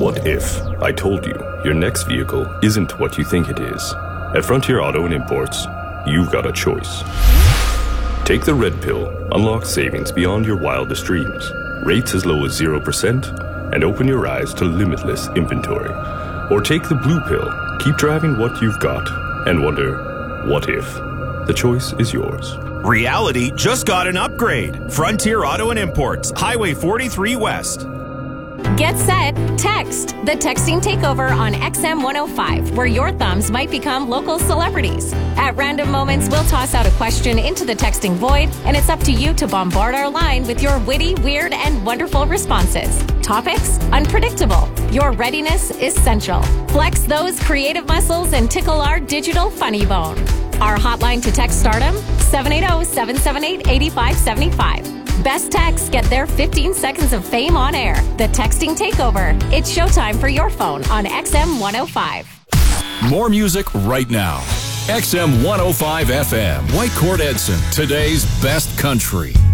What if I told you your next vehicle isn't what you think it is? At Frontier Auto and Imports, you've got a choice. Take the red pill, unlock savings beyond your wildest dreams, rates as low as 0%, and open your eyes to limitless inventory. Or take the blue pill, keep driving what you've got, and wonder, what if? The choice is yours. Reality just got an upgrade. Frontier Auto and Imports, Highway 43 West. Get set, text. The texting takeover on XM 105, where your thumbs might become local celebrities. At random moments, we'll toss out a question into the texting void, and it's up to you to bombard our line with your witty, weird, and wonderful responses. Topics? Unpredictable. Your readiness is essential. Flex those creative muscles and tickle our digital funny bone. Our hotline to text stardom, 780-778-8575. Best texts get their 15 seconds of fame on air. The texting takeover. It's showtime for your phone on XM 105. More music right now. XM 105 FM. Whitecourt Edson, today's best country.